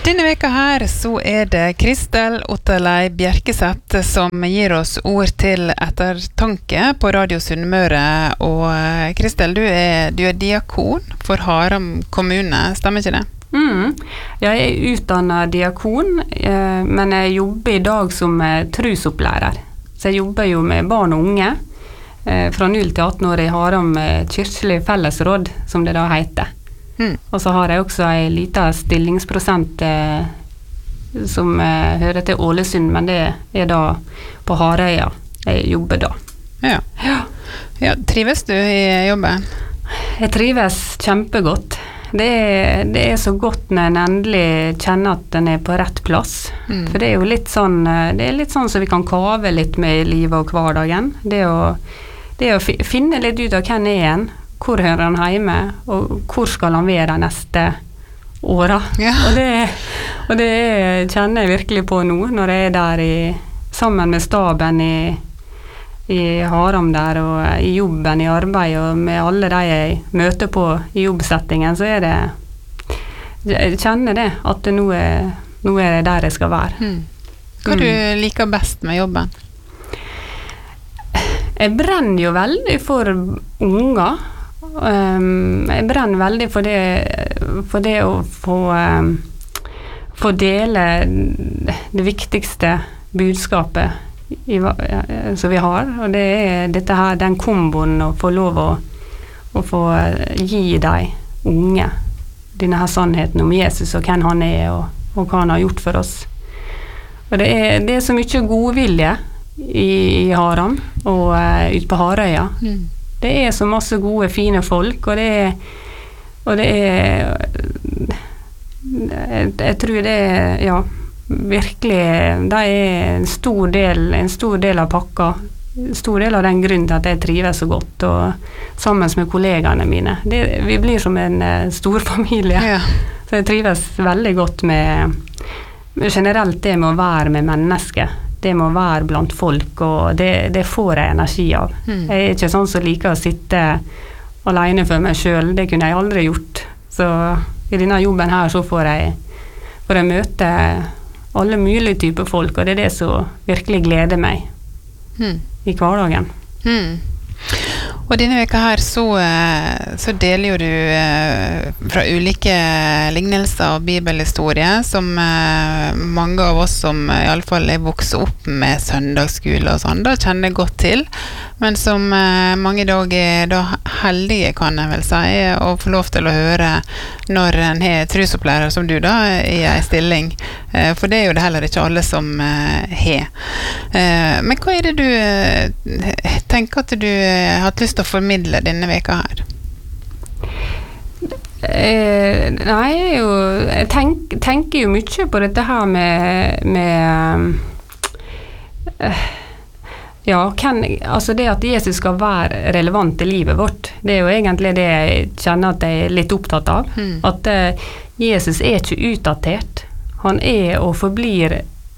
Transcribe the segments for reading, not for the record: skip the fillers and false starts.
Denne veka her så det Kristel Otterlei Bjerkeseth som gir oss ord til ettertanke på Radio Sunnmøre. Og Kristel, du er diakon for Haram kommune, stemmer ikke det? Jeg utdannet diakon, men jeg jobber I dag som trusopplærer. Så jeg jobber jo med barn og unge fra 0 til 18 år I Haram kirkelig fellesråd, som det da heter. Og så har jeg også en liten stillingsprosent som hører til Ålesund, men det da på Harøya jeg jobber da. Ja, trives du I jobben? Jeg trives kjempegodt. Det så godt når en endelig kjenner at den på rett plass. For det jo litt sånn, så vi kan kave litt med I livet og hverdagen. Det å finne litt ut av hvem en, hvor hører han hjemme, og hvor skal han være de neste åra. Ja. Og det kjenner jeg virkelig på nå, når jeg der sammen med staben I Haram der, og I jobben, I arbeid, og med alle de jeg møter på I jobbsettingen, så jeg kjenner det, at nå det der jeg skal være. Hva du liker best med jobben? Jeg brenner jo veldig for unger. Jeg brenner veldig for det å få dele det viktigste budskapet som vi har, og det dette her, den komboen å få lov å få gi deg unge denne her sannheten om Jesus og hvem han og hva han har gjort for oss. Og det så mye godvilje I Haram og ut på Harøya. Det så masse gode, fine folk, og jeg tror ja, virkelig, det en stor del av pakka, en stor del av den grunnen til at jeg trives så godt, og sammen med kollegene mine. Vi blir som en stor familie, så jeg trives veldig godt med generelt det med å være med mennesker. Det må være blant folk, og det får jeg energi av. Jeg ikke sånn som liker å sitte alene for meg selv, det kunne jeg aldri gjort. Så I denne jobben her så får jeg møte alle mulige typer folk, og det det som virkelig gleder meg I hverdagen. Og denne veka her så deler jo du fra ulike lignelser og bibelhistorier som mange av oss som I alle fall vokst opp med søndagsskole og sånn, da kjenner godt til, men som mange I dag da heldige kan jeg vel si, å få lov til å høre når en har trusopplærer som du da I en stilling, for det jo det heller ikke alle som har. Men hva det du tenker at du har hatt lyst til å formidle denne veka her? Nei, jeg tenker jo mye på dette her med ja, altså det at Jesus skal være relevant I livet vårt, det jo egentlig det jeg kjenner at jeg litt opptatt av. At Jesus ikke utdatert. Han og forblir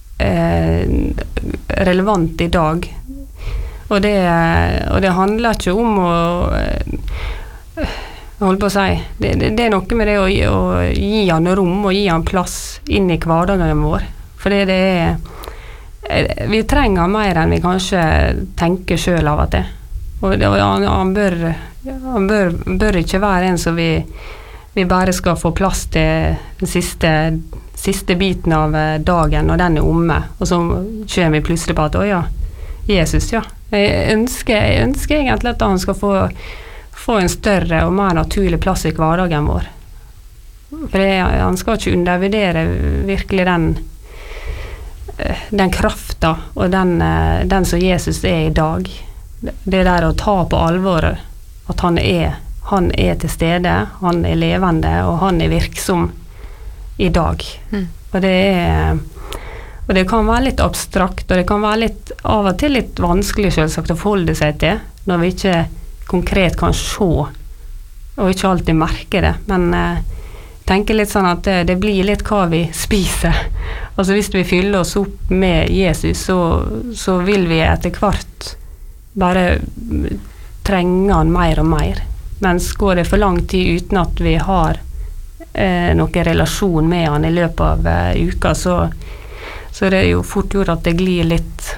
relevant I dag. Og det handler ikke om å holde på å si, det noe med det å gi han rom og gi han plass inn I hverdagen vår. For det vi trenger mer enn vi kanskje tenker selv av at det. Og han bør ikke være en som vi bare skal få plass til den siste biten av dagen, og den omme. Og så kommer vi plutselig på at, ja, Jesus, ja. Jeg ønsker egentlig at han skal få en større og mer naturlig plass I hverdagen vår. For han skal ikke undervurdere virkelig den krafta og den som Jesus I dag. Det der å ta på alvoret at han til stede, han levende, og han virksom I dag. Og det kan være litt abstrakt, og det kan være litt, av og til litt vanskelig selvsagt å forholde seg til, når vi ikke konkret kan se, og ikke alltid merke det. Men tenker litt sånn at det blir litt hva vi spiser. Altså hvis vi fyller oss opp med Jesus, så vil vi etter hvert bare trenge han mer og mer. Mens går det for lang tid uten at vi har noen relasjon med han i løpet av uka, så det jo fort gjort at det glir litt